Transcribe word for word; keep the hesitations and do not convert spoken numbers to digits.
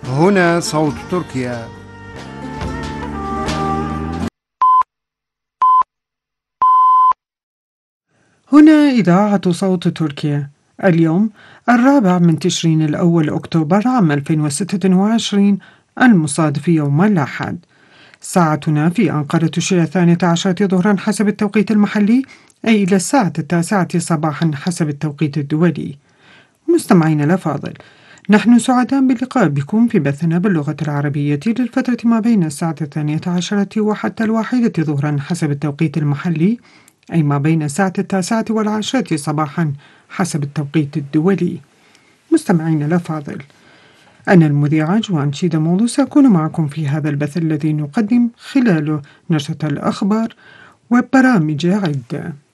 هنا صوت تركيا. هنا إذاعة صوت تركيا. اليوم الرابع من تشرين الأول أكتوبر عام ألفين وستة وعشرين، المصادف يوم الأحد. ساعتنا في أنقرة تشير الثانية عشرة ظهرا حسب التوقيت المحلي، أي إلى الساعة التاسعة صباحا حسب التوقيت الدولي. مستمعينا الأفاضل، نحن سعداء باللقاء بكم في بثنا باللغة العربية للفترة ما بين الساعة الثانية عشرة وحتى الواحدة ظهرا حسب التوقيت المحلي، أي ما بين الساعة التاسعة والعاشرة صباحا حسب التوقيت الدولي. مستمعينا الأفاضل، أنا المذيعة جوان شيدا مولو سأكون معكم في هذا البث الذي نقدم خلاله نشرة الأخبار وبرامج عدة.